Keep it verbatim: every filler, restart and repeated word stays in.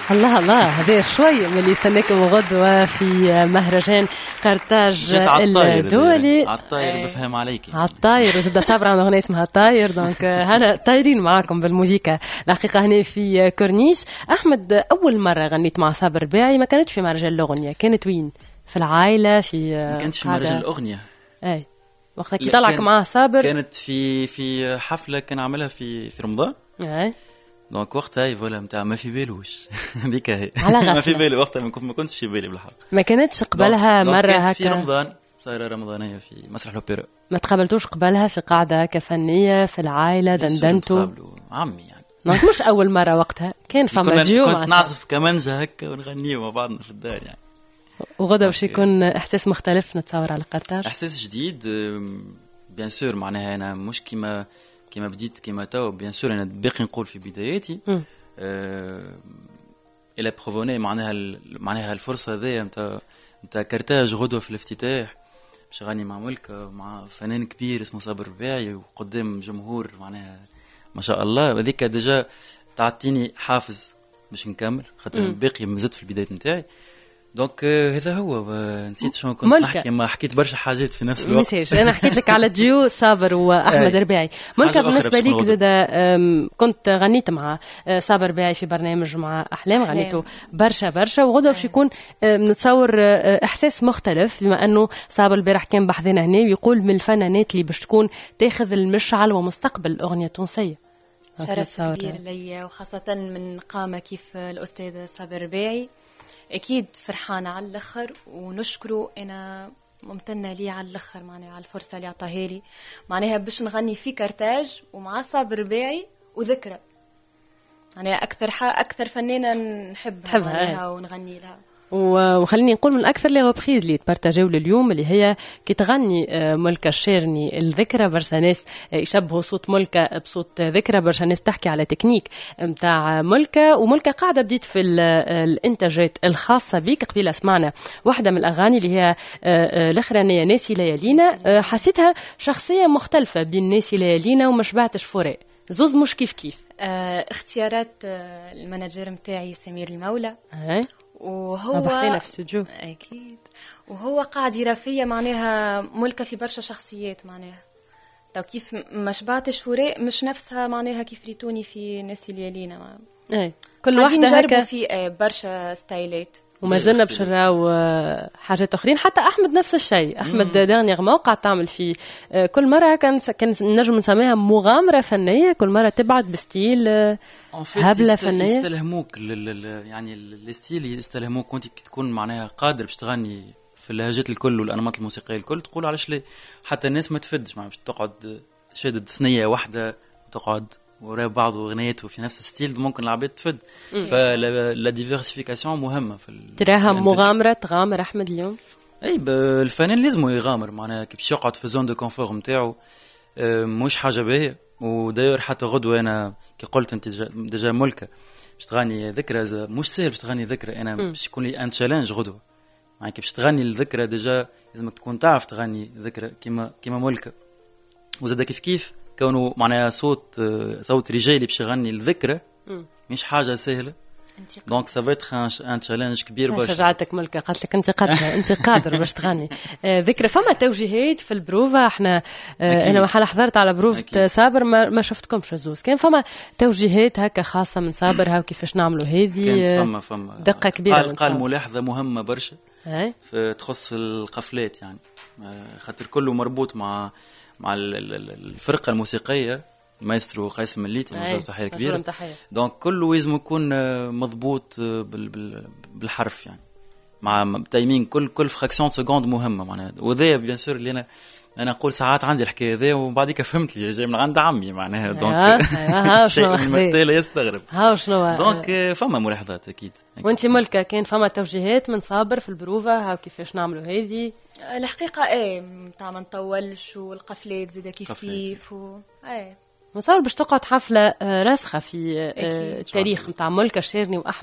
الله الله هذا شوي من اللي يستناكم غدوة في مهرجان قرطاج الدولي. عالطاير بفهم عليكي عالطاير وزد صابر عن أغنية اسمها طاير. دونك هنا طايرين معاكم بالموسيقى الحقيقة هنا في كورنيش. أحمد أول مرة غنيت مع صابر باعي ما كانت في مهرجان الأغنية، كانت وين؟ في العائلة في ما كانتش في مهرجان الأغنية. أي وقتها كي طلعك مع صابر كانت في في حفلة كان عملها في في رمضان. أي دونك وقتها هاي فولا متاع ما في بالوش هذيك هي ما في بالي وقتها ما كنتش في بالي بالحق. ما كانتش قبلها مرة هكا في رمضان صايرة رمضانية في مسرح الأوبرا. ما تقابلتوش قبلها في قاعدة كفنية في العائلة دندنتوا عمي يعني ما مش أول مرة وقتها كان فما ديو مع كنت نعزف كمانجا هكا ونغنيو مع بعضنا في الدار يعني. وغدا باش يكون إحساس مختلف نتصور على قرطاج. إحساس جديد بيان سور معناها أنا مش كيما كما بديت كما تو بيان سور انا باقي نقول في بداياتي أه... الى بروفوني معناها ال... معناها الفرصه هذه نتاع نتاع كرتاج غدوه في الافتتاح باش غني مع ملكه مع فنان كبير اسمه صابر باعي وقدام جمهور معناها ما شاء الله. هذيك ديجا تعطيني حافز باش نكمل خاطر باقي مازلت في البدايه نتاعي. دونك هذا هو. نسيت شنو كنت نحكي ما حكيت برشا حاجات في نفس الوقت. نسيت انا حكيت لك على ديو صابر واحمد رباعي. ملكة بالنسبه ليك زاد كنت غنيت مع صابر باعي في برنامج مع احلام غنيته برشا برشا وغدا باش يكون نتصور احساس مختلف بما انه صابر البارح كان بحذنا هنا ويقول من الفنانات اللي باش تكون تاخذ المشعل ومستقبل الاغنيه التونسيه. شرف كبير ليا وخاصه من قامه كيف الاستاذ صابر باعي. أكيد فرحانة على الآخر ونشكره. أنا ممتنة لي على الآخر معناها على الفرصة اللي عطاها لي معناها باش نغني في كرتاج ومع صابر باعي وذكرى معناها أكثر حا أكثر فنانة نحبها معناها ونغني لها. وخليني نقول من أكثر لي غوبريز اللي تبارتاجيو لليوم اللي هي كي تغني ملكة الشيرني الذكرى برشا ناس يشبهوا صوت ملكة بصوت ذكرى برشا ناس تحكي على تكنيك متاع ملكة. وملكة قاعدة بديت في الانتاجات الخاصة بيك. قبيلة سمعنا واحدة من الأغاني اللي هي الأخرانية ناسي ليالينا حسيتها شخصية مختلفة بين ناسي ليالينا وما شبعتش فراق زوز مش كيف كيف. اختيارات المناجر متاعي سمير المولى أه. وهو بحثنا في استوديو اكيد وهو قاعد يرى فيا معناها ملكه في برشا شخصيات معناها تو كيف ما شبعتش فراق مش نفسها معناها كيف ريتوني في ناسي ليالينا ما. اي كل واحده هكا في برشا ستايلات وما زلنا باش نراو حاجات اخرين. حتى احمد نفس الشيء. احمد دانيير موقع تعمل فيه كل مره كان كان نجم نسميها مغامره فنيه كل مره تبعت بستيل هبله فنيه يستلهموك يعني الستيل يستلهموك كنت تكون معناها قادر باش تغني في اللهجات الكل والانماط الموسيقيه الكل تقول علاش لا حتى الناس ما تفدش ما باش تقعد شادد ثنيه واحده وتقعد وراء بعض اغنياته في نفس الستيل ممكن العباد تفد. فلا ديفيرسيفيكاسيون مهمه في تراها مغامره تغامر احمد اليوم. اي الفنان لازم يغامر معناها كي باش يقعد في زون دو كونفور نتاعو مش حاجه باهيه. وداير حتى غدوه انا كي قلت انت ديجا ملكه باش تغني ذكرى مش سهل باش تغني ذكرى انا باش يكون لي ان تشالنج غدوه يعني كي باش تغني الذكرى ديجا لازمك تكون تعرف تغني ذكرى كيما كيما ملكه. وزاد كيف كيف كونه معناها صوت صوت رجالي باش يغني الذكرى مش حاجه سهله. دونك سافيت ان تشالنج كبير برشا. شجعتك ملكه قالت لك انت قادره انت قادر باش تغني ذكرى. فما توجيهات في البروفا احنا انا محل حضرت على بروفة صابر ما, ما شفتكمش زوز كان فما توجيهات هكا خاصه من صابر هاو كيفاش نعملوا هذه فما فما دقه كبيره. قال, قال ملاحظه مهمه برشا تخص القفلات يعني خاطر كله مربوط مع مع الفرقه الموسيقيه مايسترو قيس مليتي نوجه تحيه كبيره. دونك كله لازم يكون مضبوط بالحرف يعني مع تايمين كل كل فراكسيون سكوند مهمه معناها. وذا بيان سور اللي انا انا اقول ساعات عندي الحكايه ذا وبعديك فهمت لي جاي من عند عمي معناها. دونك شيء المثال يستغرب ها شنو. دونك فما ملاحظات اكيد. وانت ملكه كان فما توجيهات من صابر في البروفا هاو كيفاش نعملوا هذه الحقيقه ايه تاع ما نطولش والقفلات زيدا كيف كيف و... ايه نصور باش تقعد حفله راسخه في التاريخ نتاع ملكه الشيرني واحمد